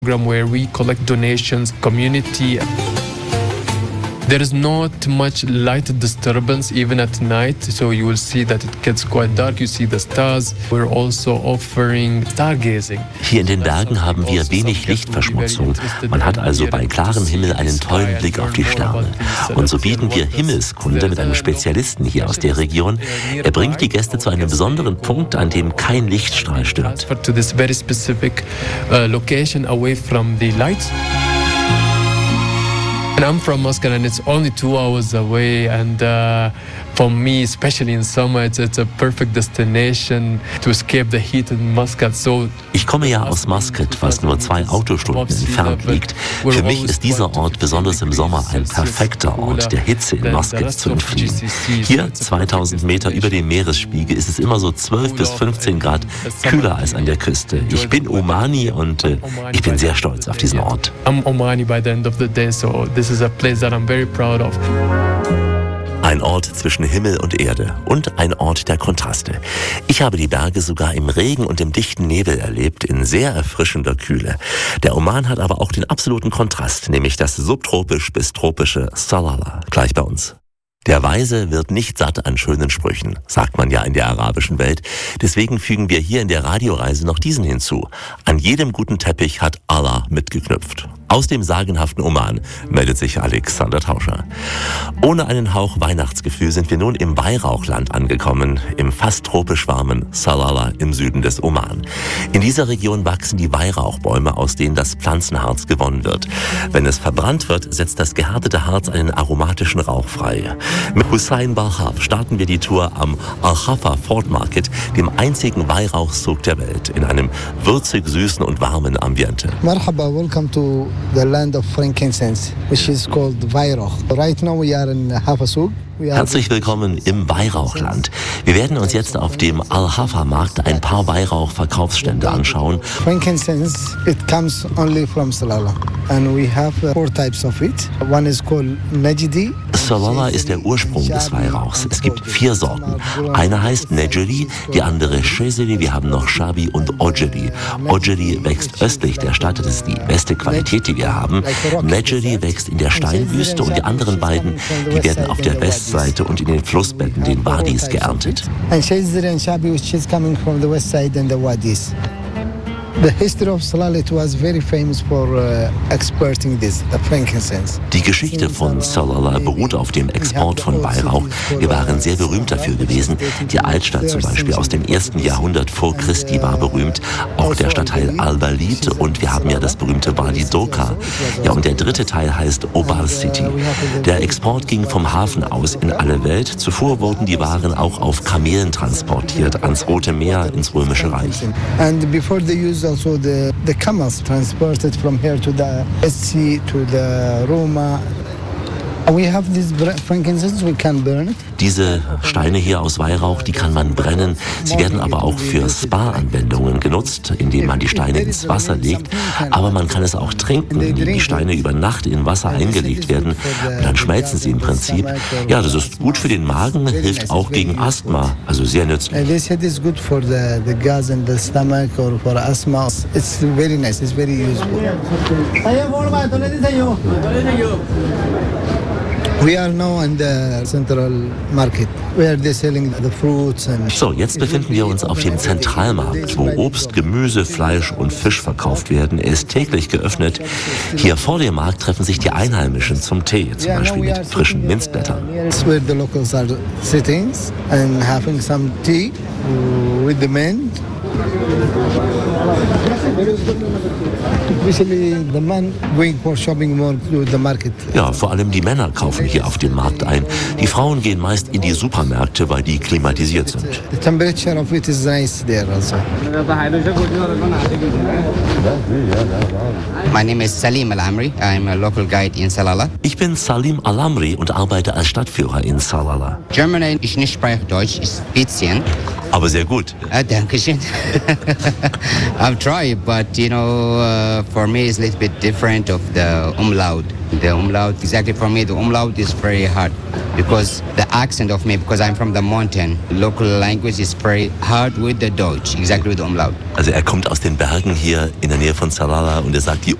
where we collect donations, community. There is not much light disturbance even at night, so you will see that it gets quite dark. You see the stars. We're also offering stargazing. Hier in den Bergen haben wir wenig Lichtverschmutzung. Man hat also bei klarem Himmel einen tollen Blick auf die Sterne. Und so bieten wir Himmelskunde mit einem Spezialisten hier aus der Region. Er bringt die Gäste zu einem besonderen Punkt, an dem kein Lichtstrahl stört. To this very specific location away from the lights. And I'm from Muscat, and it's only 2 hours away. And for me, especially in summer, it's a perfect destination to escape the heat in Muscat. So ich komme ja aus Muscat, was nur 2 Autostunden entfernt liegt. Für mich ist dieser Ort besonders im Sommer ein perfekter Ort, der Hitze in Muscat zu entfliehen. Hier, 2000 Meter über dem Meeresspiegel, ist es immer so 12 bis 15 Grad kühler als an der Küste. Ich bin Omani und ich bin sehr stolz auf diesen Ort. I'm Omani by the end of the day, so this is a place that I'm very proud of. Ein Ort zwischen Himmel und Erde und ein Ort der Kontraste. Ich habe die Berge sogar im Regen und im dichten Nebel erlebt, in sehr erfrischender Kühle. Der Oman hat aber auch den absoluten Kontrast, nämlich das subtropisch bis tropische Salalah, gleich bei uns. Der Weise wird nicht satt an schönen Sprüchen, sagt man ja in der arabischen Welt. Deswegen fügen wir hier in der Radioreise noch diesen hinzu. An jedem guten Teppich hat Allah mitgeknüpft. Aus dem sagenhaften Oman meldet sich Alexander Tauscher. Ohne einen Hauch Weihnachtsgefühl sind wir nun im Weihrauchland angekommen, im fast tropisch warmen Salalah im Süden des Oman. In dieser Region wachsen die Weihrauchbäume, aus denen das Pflanzenharz gewonnen wird. Wenn es verbrannt wird, setzt das gehärtete Harz einen aromatischen Rauch frei. Mit Hussein Balhaf starten wir die Tour am Al-Khafa Fort Market, dem einzigen Weihrauchszug der Welt, in einem würzig süßen und warmen Ambiente. Marhaba, welcome to the land of frankincense, which is called Weihrauch. Right now we are in Hafasug. Herzlich willkommen im Weihrauchland. Wir werden uns jetzt auf dem Al-Khafa-Markt ein paar Weihrauch-Verkaufsstände anschauen. Frankincense, it comes only from Salalah. And we have 4 types of it. One is called Najdi. Salalah ist der Ursprung des Weihrauchs. Es gibt 4 Sorten. Eine heißt Nejdi, die andere Shazeli, wir haben noch Shabi und Ojedi. Ojedi wächst östlich der Stadt, das ist die beste Qualität, die wir haben. Nejdi wächst in der Steinwüste und die anderen beiden, die werden auf der Westseite und in den Flussbetten, den Wadis, geerntet. And Shazeli and Shabi, which is coming from the west side and the Wadis. The history of Salalah, it was very famous for exporting this, the frankincense. Die Geschichte von Salalah beruht auf dem Export von Weihrauch. Wir waren sehr berühmt dafür gewesen. Die Altstadt zum Beispiel aus dem 1. Jahrhundert vor Christi war berühmt. Auch der Stadtteil Al-Balid und wir haben ja das berühmte Wadi Doka. Ja, und der dritte Teil heißt Obar City. Der Export ging vom Hafen aus in alle Welt. Zuvor wurden die Waren auch auf Kamelen transportiert, ans Rote Meer, ins Römische Reich. And before the use also the camels transported from here to the Sea to the Roma. We have this frankincense, we can burn it. Diese Steine hier aus Weihrauch, die kann man brennen. Sie werden aber auch für Spa-Anwendungen genutzt, indem man die Steine ins Wasser legt. Aber man kann es auch trinken, indem die Steine über Nacht in Wasser eingelegt werden. Und dann schmelzen sie im Prinzip. Ja, das ist gut für den Magen, hilft auch gegen Asthma, also sehr nützlich. They said it's good for the gas in the stomach or for asthma. It's very nice, it's very useful. We are now in the central market, where they're selling the fruits and. So, jetzt befinden wir uns auf dem Zentralmarkt, wo Obst, Gemüse, Fleisch und Fisch verkauft werden. Er ist täglich geöffnet. Hier vor dem Markt treffen sich die Einheimischen zum Tee, zum Beispiel mit frischen Minzblättern. Where the locals are sitting and having some tea with the men. Ja, vor allem die Männer kaufen hier auf dem Markt ein. Die Frauen gehen meist in die Supermärkte, weil die klimatisiert sind. The temperature of it is nice there also. My name is Salim Al-Amri. I'm a local guide in Salalah. Ich bin Salim Al-Amri und arbeite als Stadtführer in Salalah. German, ich nicht spreche Deutsch, ist ein bisschen. Aber sehr gut. Dankeschön. I've tried, but for me it's a little bit different of the umlaut. The umlaut, exactly for me, the umlaut is very hard because the accent of me, because I'm from the mountain, local language is very hard with the Deutsch, exactly with the umlaut. Also er kommt aus den Bergen hier in der Nähe von Salalah und er sagt, die